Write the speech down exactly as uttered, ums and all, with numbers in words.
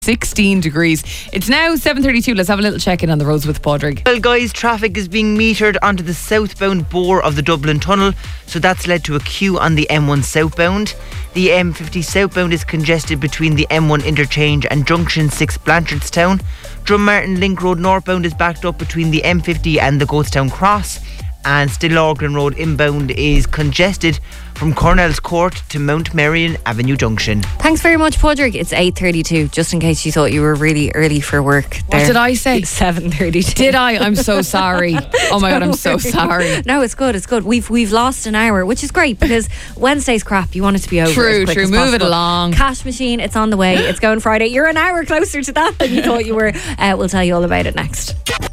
sixteen degrees. It's now seven thirty-two. Let's have a little check in on the roads with Padraig. Well, guys, traffic is being metered onto the southbound bore of the Dublin Tunnel, so that's led to a queue on the M one southbound. The M fifty southbound is congested between the M one interchange and Junction six Blanchardstown. Drummartin Link Road northbound is backed up between the M fifty and the Goatstown Cross. And Stillorgan Road inbound is congested from Cornell's Court to Mount Marion Avenue Junction. Thanks very much, Padraig. It's eight thirty-two, just in case you thought you were really early for work. What there. did I say? It's seven thirty-two. Did I? I'm so sorry. Oh my God, I'm so sorry. No, it's good, it's good. We've we've lost an hour, which is great because Wednesday's crap. You want it to be over. True, as quick true. as Move possible. it along. Cash machine, it's on the way. It's going Friday. You're an hour closer to that than you thought you were. Uh, we'll tell you all about it next.